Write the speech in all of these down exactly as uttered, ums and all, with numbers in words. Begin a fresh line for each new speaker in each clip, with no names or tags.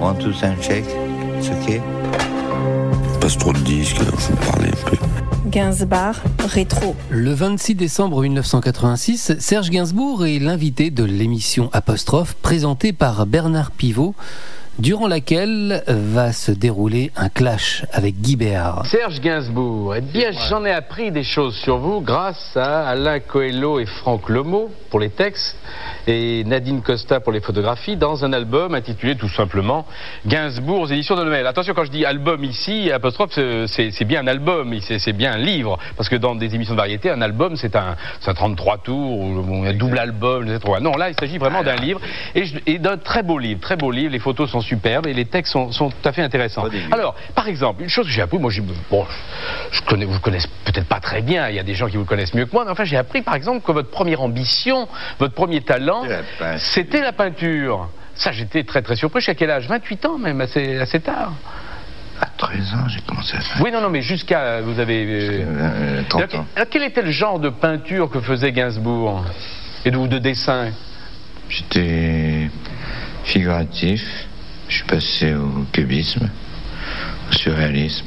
One, two, sound check. It's okay.
Passe trop de disques, alors je vais parler un peu.
Gainsbourg, rétro.
Le vingt-six décembre mille neuf cent quatre-vingt-six, Serge Gainsbourg est l'invité de l'émission Apostrophe, présentée par Bernard Pivot, durant laquelle va se dérouler un clash avec Guy Béard.
Serge Gainsbourg, eh bien j'en ai appris des choses sur vous grâce à Alain Coelho et Franck Lemo pour les textes et Nadine Costa pour les photographies dans un album intitulé tout simplement Gainsbourg aux éditions de Noël. Attention, quand je dis album ici, apostrophe, c'est, c'est bien un album, c'est, c'est bien un livre, parce que dans des émissions de variété, un album c'est un, c'est un trente-trois tours, ou un double album, et cetera. Non, là il s'agit vraiment d'un livre, et, je, et d'un très beau livre, très beau livre, les photos sont superbes et les textes sont, sont tout à fait intéressants. Alors, par exemple, une chose que j'ai appris, moi j'ai, bon, je connais, vous connaissez peut-être pas très bien, il y a des gens qui vous connaissent mieux que moi, mais enfin j'ai appris par exemple que votre première ambition, votre premier talent, La c'était la peinture. Ça, j'étais très très surpris. Jusqu'à quel âge? vingt-huit ans même, assez, assez tard.
À treize ans, j'ai commencé à faire.
Oui, non, non, mais jusqu'à... Vous avez...
Jusqu'à euh, trente ans.
Alors, quel était le genre de peinture que faisait Gainsbourg? Et de, de dessin?
J'étais figuratif. Je suis passé au cubisme, au surréalisme.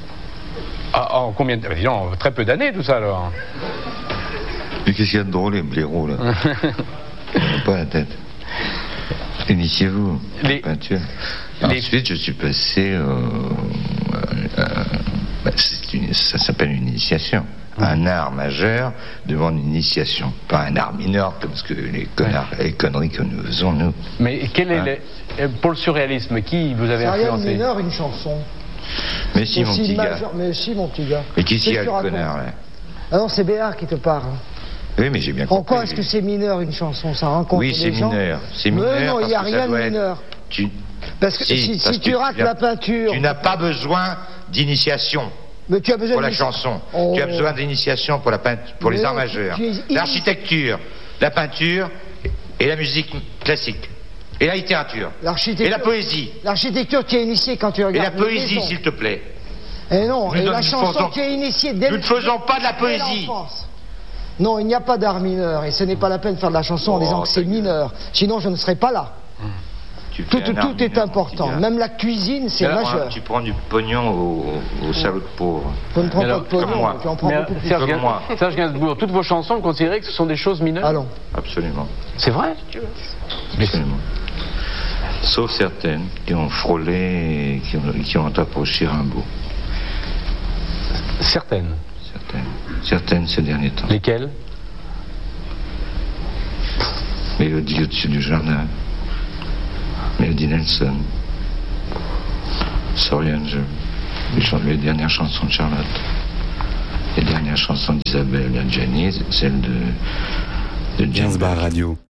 Ah, en combien de... Disons, très peu d'années, tout ça, alors.
Mais qu'est-ce qu'il y a de drôle, les blaireaux, là? Pas la tête. Initiez-vous, les peinture. Les... Ensuite, je suis passé au... Euh, bah, c'est une... ça s'appelle une initiation. Un art majeur demande une initiation, pas un art mineur comme ce que les, connards, les conneries que nous faisons, nous.
Mais quel est hein? le... pour le surréalisme, qui vous avez influencé?
C'est rien de mineur, une chanson.
Mais si, mon petit gars.
Majeur... Mais si, mon petit gars.
Mais qui s'y a le connard, là?
Ah non, c'est Béard qui te parle.
Oui, mais j'ai bien compris.
En quoi est-ce que c'est mineur, une chanson? Ça rencontre
oui,
des gens?
Oui, c'est mineur. C'est mineur.
Mais non, il n'y a rien de mineur.
Être... Tu...
Parce que si, si, parce si que tu rates tu la peinture...
Tu n'as pas besoin d'initiation.
Mais tu as besoin
pour la chanson. Oh. Tu as besoin d'initiation pour, la peinture, pour les arts majeurs. Es... L'architecture, la peinture et la musique classique. Et la littérature. Et la poésie.
L'architecture, tu es initié quand tu regardes.
Et la poésie, s'il te plaît.
Et non, et la chanson, faisons... tu es initié dès
Nous ne faisons pas de la poésie.
Non, il n'y a pas d'art mineur, et ce n'est pas la peine de faire de la chanson oh, en disant que c'est mineur. Sinon, je ne serais pas là. Tout, tout, tout est important. Même la cuisine, c'est
là,
majeur.
Tu prends du pognon au, au salaud de pauvre.
Je ne prends alors, pas de pognon,
moi.
tu en prends
mais
beaucoup plus.
Serge, Gain... Serge Gainsbourg, toutes vos chansons, vous considérez que ce sont des choses mineures?
Allons.
Absolument.
C'est vrai?
Absolument. Sauf certaines qui ont frôlé et qui ont, qui ont approché Rimbaud.
Certaines?
Certaines. Certaines ces derniers temps.
Lesquelles?
Mélodie au-dessus du jardin. Mélodie Nelson. Sorry Angel. Les dernières chansons de Charlotte. Les dernières chansons d'Isabelle Adjani, celle de, de
Gainsbourg Radio.